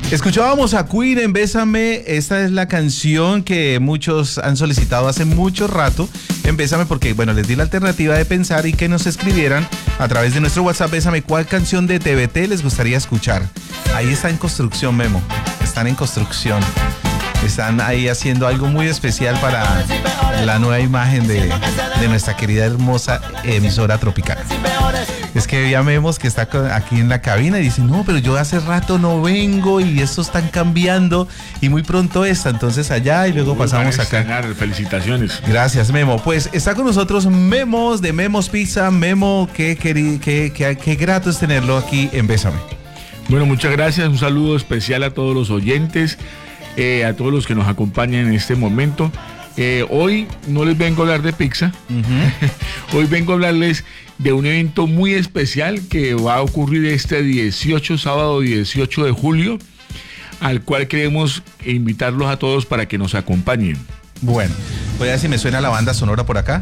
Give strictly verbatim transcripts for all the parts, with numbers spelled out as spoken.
Escuchábamos a Queen en Bésame. Esta es la canción que muchos han solicitado hace mucho rato en Bésame, porque bueno, les di la alternativa de pensar y que nos escribieran a través de nuestro WhatsApp Bésame cuál canción de T V T les gustaría escuchar. Ahí está en construcción, Memo. Están en construcción. Están ahí haciendo algo muy especial para la nueva imagen de, de nuestra querida hermosa emisora tropical. Es que ya vemos que está aquí en la cabina y dice, no, pero yo hace rato no vengo y esto están cambiando y muy pronto está, entonces allá y luego Uy, pasamos acá. Extrañar. Felicitaciones. Gracias, Memo. Pues está con nosotros Memos de Memos Pizza. Memo, qué, qué, qué, qué, qué grato es tenerlo aquí en Bésame. Bueno, muchas gracias. Un saludo especial a todos los oyentes, eh, a todos los que nos acompañan en este momento. Eh, hoy no les vengo a hablar de pizza. Uh-huh. Hoy vengo a hablarles de un evento muy especial que va a ocurrir este dieciocho, sábado dieciocho de julio, al cual queremos invitarlos a todos para que nos acompañen. Bueno, voy a ver si me suena la banda sonora por acá.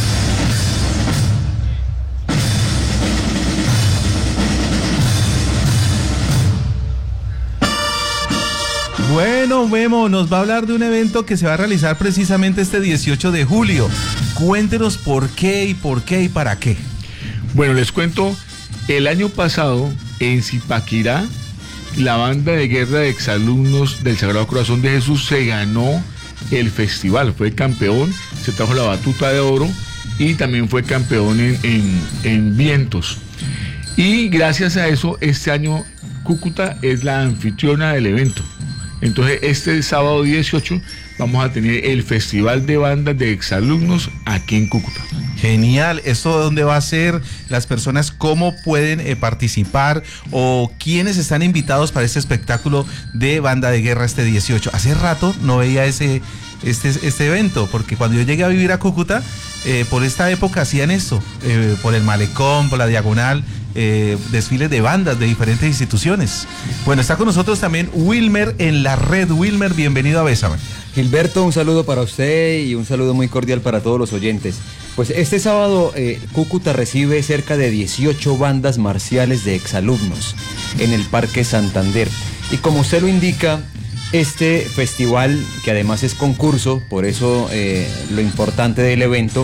Bueno, Memo, nos va a hablar de un evento que se va a realizar precisamente este dieciocho de julio. Cuéntenos por qué y por qué y para qué. Bueno, les cuento, el año pasado en Zipaquirá, la banda de guerra de exalumnos del Sagrado Corazón de Jesús se ganó el festival, fue campeón, se trajo la batuta de oro y también fue campeón en, en, en vientos. Y gracias a eso, este año Cúcuta es la anfitriona del evento. Entonces, este sábado dieciocho vamos a tener el Festival de Bandas de Exalumnos aquí en Cúcuta. Genial. ¿Esto dónde va a ser? Las personas, ¿cómo pueden eh, participar? ¿O quiénes están invitados para este espectáculo de banda de guerra este dieciocho? Hace rato no veía ese, este, este evento, porque cuando yo llegué a vivir a Cúcuta, eh, por esta época hacían esto, eh, por el Malecón, por la Diagonal, eh, desfiles de bandas de diferentes instituciones. Bueno, está con nosotros también Wilmer en la red. Wilmer, bienvenido a Bésame. Gilberto, un saludo para usted y un saludo muy cordial para todos los oyentes. Pues este sábado eh, Cúcuta recibe cerca de dieciocho bandas marciales de exalumnos en el Parque Santander. Y como usted lo indica, este festival, que además es concurso, por eso eh, lo importante del evento,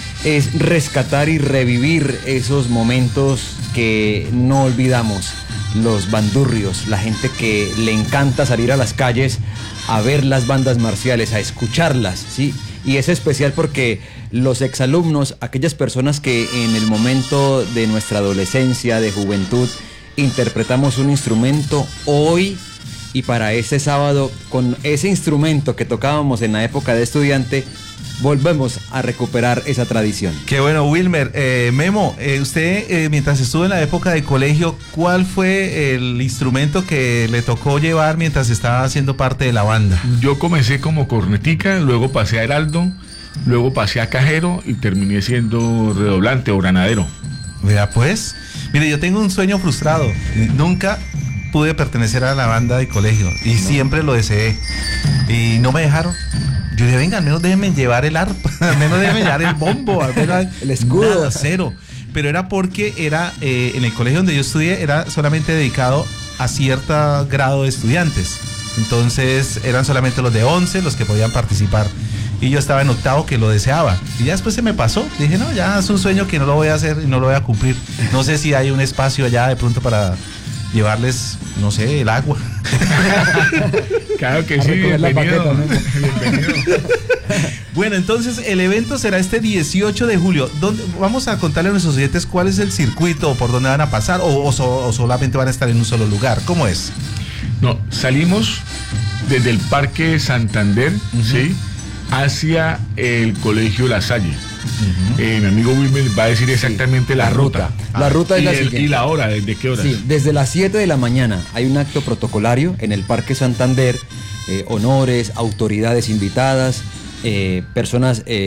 es rescatar y revivir esos momentos que no olvidamos. Los bandurrios, la gente que le encanta salir a las calles a ver las bandas marciales, a escucharlas, ¿sí? Y es especial porque los exalumnos, aquellas personas que en el momento de nuestra adolescencia, de juventud, interpretamos un instrumento, hoy y para este sábado, con ese instrumento que tocábamos en la época de estudiante, volvemos a recuperar esa tradición. Qué bueno, Wilmer. Eh, Memo, eh, usted eh, mientras estuvo en la época de colegio, ¿cuál fue el instrumento que le tocó llevar mientras estaba haciendo parte de la banda? Yo comencé como cornetica, luego pasé a heraldo, luego pasé a cajero y terminé siendo redoblante o granadero. Vea pues, mire, yo tengo un sueño frustrado. Nunca pude pertenecer a la banda de colegio y no. Siempre lo deseé y no me dejaron. Yo dije, venga, al menos déjenme llevar el arpa, al menos déjenme llevar el bombo, al menos el escudo. Nada, cero. Pero era porque era, eh, en el colegio donde yo estudié, era solamente dedicado a cierto grado de estudiantes. Entonces eran solamente los de once los que podían participar. Y yo estaba en octavo que lo deseaba. Y ya después se me pasó. Dije, no, ya es un sueño que no lo voy a hacer y no lo voy a cumplir. No sé si hay un espacio allá de pronto para llevarles, no sé, el agua. Claro que sí, bienvenido. Bienvenido. Bueno, entonces el evento será este dieciocho de julio. ¿Dónde, vamos a contarle a nuestros oyentes cuál es el circuito, por dónde van a pasar, o, o, so, o solamente van a estar en un solo lugar. ¿Cómo es? No, salimos desde el Parque Santander, uh-huh. ¿sí?, hacia el Colegio La Salle. Uh-huh. eh, mi amigo Wilmer va a decir exactamente sí, la, la ruta. ruta. La ah, ruta es la el, siguiente. ¿Y la hora? ¿Desde qué horas? Sí, desde las siete de la mañana hay un acto protocolario en el Parque Santander, eh, honores, autoridades invitadas, eh, personas... Eh,